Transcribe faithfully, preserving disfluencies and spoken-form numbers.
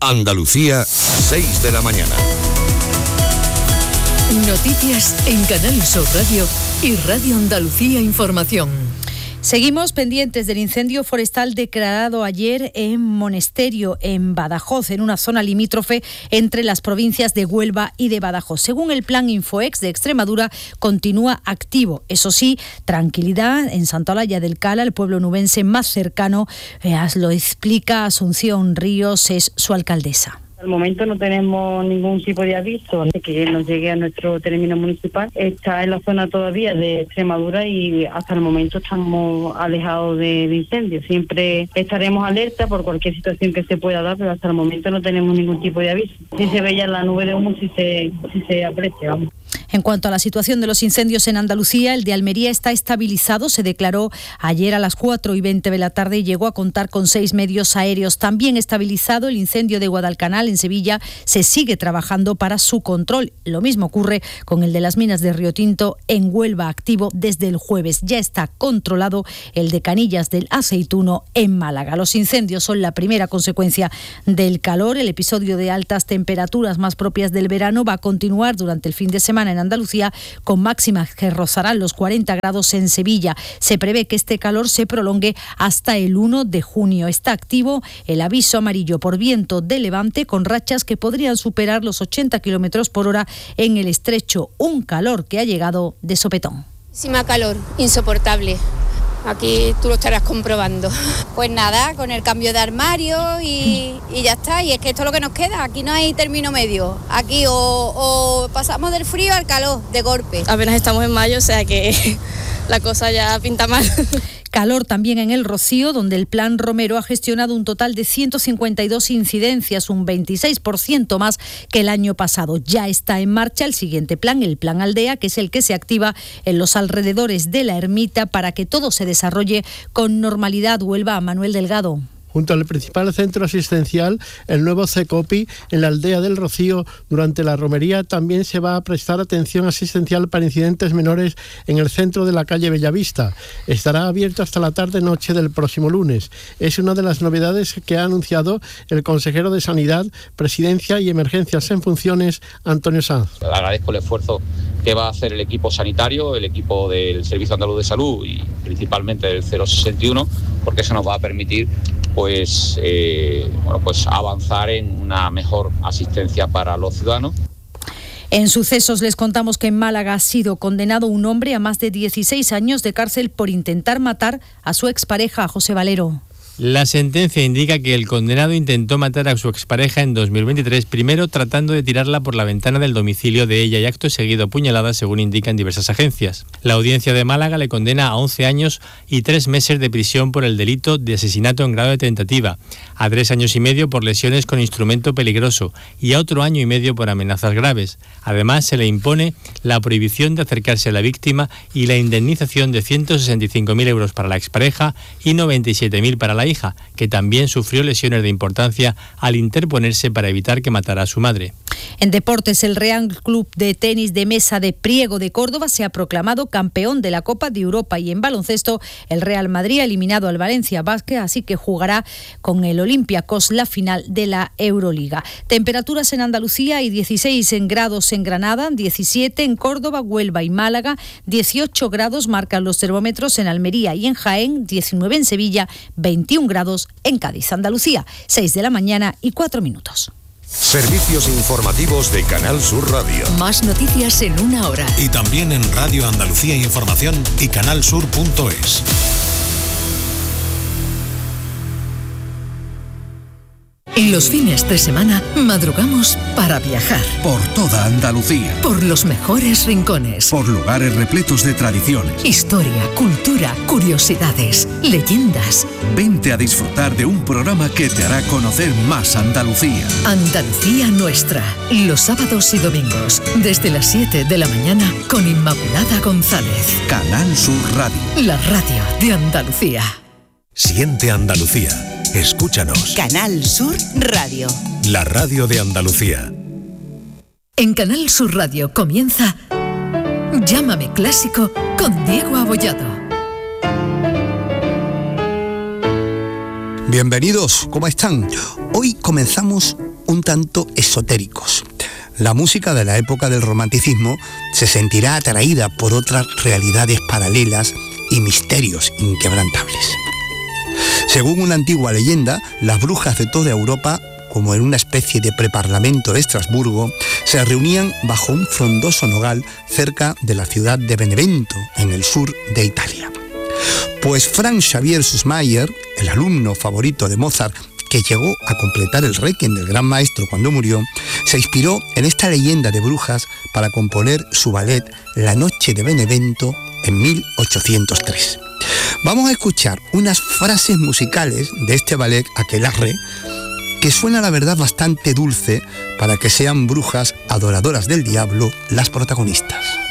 Andalucía, seis de la mañana. Noticias en Canal Sur Radio y Radio Andalucía Información. Seguimos pendientes del incendio forestal declarado ayer en Monesterio, en Badajoz, en una zona limítrofe entre las provincias de Huelva y de Badajoz. Según el plan Infoex de Extremadura, continúa activo. Eso sí, tranquilidad en Santa Olalla del Cala, el pueblo nubense más cercano, eh, lo explica Asunción Ríos, es su alcaldesa. Al momento no tenemos ningún tipo de aviso de que nos llegue a nuestro término municipal. Está en la zona todavía de Extremadura y hasta el momento estamos alejados de, de incendios. Siempre estaremos alerta por cualquier situación que se pueda dar, pero hasta el momento no tenemos ningún tipo de aviso. Si se ve ya la nube de humo, si se, si se aprecia, vamos. En cuanto a la situación de los incendios en Andalucía, el de Almería está estabilizado. Se declaró ayer a las cuatro y veinte de la tarde y llegó a contar con seis medios aéreos. También estabilizado el incendio de Guadalcanal en Sevilla. Se sigue trabajando para su control. Lo mismo ocurre con el de las minas de Río Tinto en Huelva, activo desde el jueves. Ya está controlado el de Canillas del Aceituno en Málaga. Los incendios son la primera consecuencia del calor. El episodio de altas temperaturas más propias del verano va a continuar durante el fin de semana en Andalucía, con máximas que rozarán los cuarenta grados en Sevilla. Se prevé que este calor se prolongue hasta el uno de junio. Está activo el aviso amarillo por viento de levante, con rachas que podrían superar los ochenta kilómetros por hora en el estrecho. Un calor que ha llegado de sopetón. Muchísima calor, insoportable. Aquí tú lo estarás comprobando. Pues nada, con el cambio de armario y, y ya está. Y es que esto es lo que nos queda. Aquí no hay término medio. Aquí o, o pasamos del frío al calor de golpe. Apenas estamos en mayo, o sea que la cosa ya pinta mal. Calor también en El Rocío, donde el Plan Romero ha gestionado un total de ciento cincuenta y dos incidencias, un veintiséis por ciento más que el año pasado. Ya está en marcha el siguiente plan, el Plan Aldea, que es el que se activa en los alrededores de la ermita para que todo se desarrolle con normalidad. Huelva, Manuel Delgado. Junto al principal centro asistencial, el nuevo CECOPI, en la aldea del Rocío, durante la romería también se va a prestar atención asistencial para incidentes menores en el centro de la calle Bellavista. Estará abierto hasta la tarde-noche del próximo lunes. Es una de las novedades que ha anunciado el consejero de Sanidad, Presidencia y Emergencias en funciones, Antonio Sanz. Agradezco el esfuerzo que va a hacer el equipo sanitario, el equipo del Servicio Andaluz de Salud y principalmente del cero sesenta y uno, porque eso nos va a permitir pues, eh, bueno, pues avanzar en una mejor asistencia para los ciudadanos. En sucesos les contamos que en Málaga ha sido condenado un hombre a más de dieciséis años de cárcel por intentar matar a su expareja, José Valero. La sentencia indica que el condenado intentó matar a su expareja en dos mil veintitrés, primero tratando de tirarla por la ventana del domicilio de ella y acto seguido apuñalada, según indican diversas agencias. La audiencia de Málaga le condena a once años y tres meses de prisión por el delito de asesinato en grado de tentativa, a tres años y medio por lesiones con instrumento peligroso y a otro año y medio por amenazas graves. Además, se le impone la prohibición de acercarse a la víctima y la indemnización de ciento sesenta y cinco mil euros para la expareja y noventa y siete mil para la hija, que también sufrió lesiones de importancia al interponerse para evitar que matara a su madre. En deportes, el Real Club de Tenis de Mesa de Priego de Córdoba se ha proclamado campeón de la Copa de Europa, y en baloncesto el Real Madrid ha eliminado al Valencia Basket, así que jugará con el Olympiacos la final de la Euroliga. Temperaturas en Andalucía: hay dieciséis grados en Granada, diecisiete en Córdoba, Huelva y Málaga, dieciocho grados marcan los termómetros en Almería y en Jaén, diecinueve en Sevilla, veintiún grados en Cádiz. Andalucía, seis de la mañana y cuatro minutos. Servicios informativos de Canal Sur Radio. Más noticias en una hora. Y también en Radio Andalucía Información y canalsur punto es. Y los fines de semana madrugamos para viajar. Por toda Andalucía. Por los mejores rincones. Por lugares repletos de tradiciones. Historia, cultura, curiosidades, leyendas. Vente a disfrutar de un programa que te hará conocer más Andalucía. Andalucía Nuestra. Los sábados y domingos, desde las siete de la mañana, con Inmaculada González. Canal Sur Radio. La radio de Andalucía. Siente Andalucía. Escúchanos. Canal Sur Radio. La radio de Andalucía. En Canal Sur Radio comienza Llámame Clásico con Diego Abollado. Bienvenidos, ¿cómo están? Hoy comenzamos un tanto esotéricos. La música de la época del romanticismo se sentirá atraída por otras realidades paralelas y misterios inquebrantables. Según una antigua leyenda, las brujas de toda Europa, como en una especie de preparlamento de Estrasburgo, se reunían bajo un frondoso nogal cerca de la ciudad de Benevento, en el sur de Italia. Pues Franz Xavier Süssmayr, el alumno favorito de Mozart, que llegó a completar el Requiem del gran maestro cuando murió, se inspiró en esta leyenda de brujas para componer su ballet La Noche de Benevento en mil ochocientos tres. Vamos a escuchar unas frases musicales de este ballet aquelarre, que suena la verdad bastante dulce para que sean brujas adoradoras del diablo las protagonistas.